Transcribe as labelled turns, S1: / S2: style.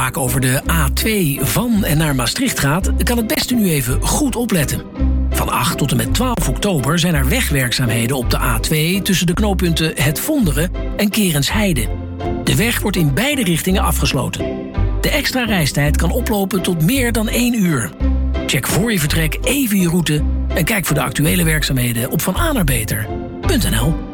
S1: vaak over de A2 van en naar Maastricht gaat, kan het beste nu even goed opletten. Van 8 tot en met 12 oktober zijn er wegwerkzaamheden op de A2 tussen de knooppunten Het Vonderen en Kerensheide. De weg wordt in beide richtingen afgesloten. De extra reistijd kan oplopen tot meer dan 1 uur. Check voor je vertrek even je route en kijk voor de actuele werkzaamheden op vananaarbeter.nl.